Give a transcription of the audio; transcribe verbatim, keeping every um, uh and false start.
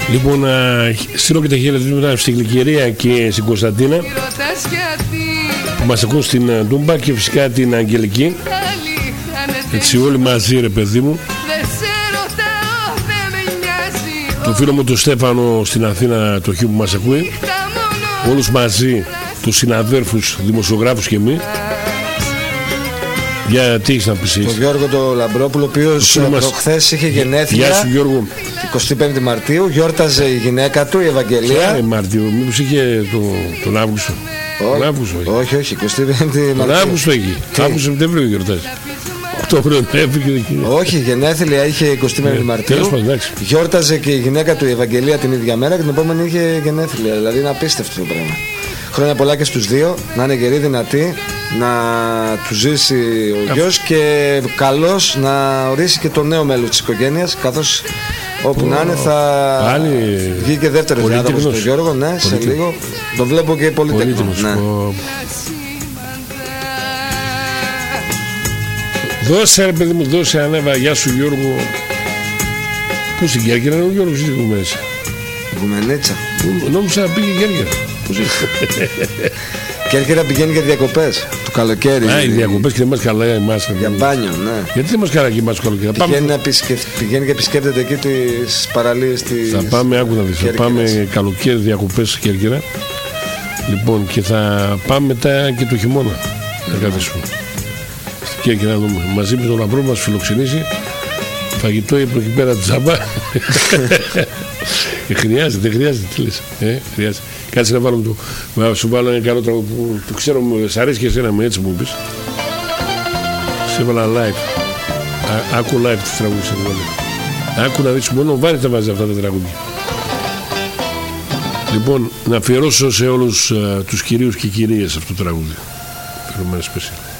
Λοιπόν, στείλω και τα χαιρετίσματα στην Γλυκερία και στην Κωνσταντίνα που μας ακούν στην Τούμπα και φυσικά την Αγγελική. Έτσι όλοι μαζί, ρε παιδί μου. Το φίλο μου τον Στέφανο στην Αθήνα, το χείο που μας ακούει. Όλους μαζί, τους συναδέρφους, δημοσιογράφους και εμείς. Για τι έχεις να πεις? Τον Γιώργο τον Λαμπρόπουλο, ο οποίος προχθές είχε γενέθλια. Γεια σου Γιώργο. εικοστή πέμπτη Μαρτίου, γιόρταζε η γυναίκα του, η Ευαγγελία. Ποια Μαρτίου, μήπως είχε το, τον Αύγουστο? Όχι, Αύγουστο, όχι, όχι, εικοστή πέμπτη Μαρτίου. Τον Αύγουστο έχει. Αύγουστο Σεπτέμβριο γιορτάζει. Οκτώβριο έφυγε. Όχι, γενέθλια είχε εικοστή πέμπτη Μαρτίου. Γιόρταζε και η γυναίκα του η Ευαγγελία την ίδια μέρα και την επόμενη είχε γενέθλια. Δηλαδή είναι απίστευτο το πράγμα. Χρόνια πολλά και στους δύο, να είναι γεροί, δυνατοί, να του ζήσει ο γιος και καλώς να ορίσει και το νέο μέλος της οικογένειας, καθώς όπου να είναι θα Πάλι... βγει και δεύτερος διάδοχος του Γιώργο, ναι, σε λίγο. Το βλέπω και πολυτεχνικό. Ναι. Ο... Δώσε ρε παιδί μου, δώσε, ανέβα, γεια σου Γιώργο. Πού στην Κέρκυρα είναι ο Γιώργος ή στην μέσα? Γουμενίτσα. Νόμιζα να πήγε Κέρκυρα. Πώς είσαι? Κέρκυρα πηγαίνει για διακοπές το καλοκαίρι. Α, οι διακοπές και δεν μας καλά εμάς. Για μπάνιο, ναι. Γιατί δεν μας καλά και εμάς το καλοκαίρι? Πηγαίνει, πάμε... επισκεφ... πηγαίνει και επισκέπτεται εκεί τις παραλίες της. Θα πάμε, άκου να δεις, θα πάμε καλοκαίρι διακοπές στη Κέρκυρα. Λοιπόν, και θα πάμε μετά και το χειμώνα. Να καθίσουμε στην Κέρκυρα να δούμε. Μαζί με τον Λαμπρό μας φιλοξενήσει. Φαγητό εκεί πέρα τζάμπα. ε, χρειάζεται, δεν χρειάζεται, τι λες? Ε, χρειάζεται. Κάτσε να βάλουμε το. Να σου βάλω ένα καλό τραγούδι που το ξέρω, σ' αρέσει και εσένα, με έτσι μου πεις. Σε έβαλα live. Α, άκου live τις τραγούδι σε έβαλε. Άκου να δεις, μόνο βάρη τα βάζει αυτά τα τραγούδια. Λοιπόν, να αφιερώσω σε όλους uh, τους κυρίους και κυρίες αυτό το τραγούδι. Φερόμενες σπεσί.